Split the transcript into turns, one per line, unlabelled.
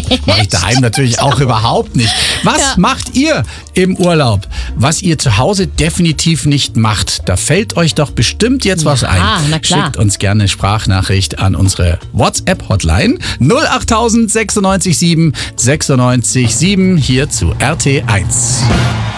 Mache ich daheim natürlich auch überhaupt nicht. Was macht ihr im Urlaub, was ihr zu Hause definitiv nicht macht? Da fällt euch doch bestimmt jetzt was ein.
Na klar.
Schickt uns gerne eine Sprachnachricht an unsere WhatsApp-Hotline 08000 96 7 96 7 hier zu RT1.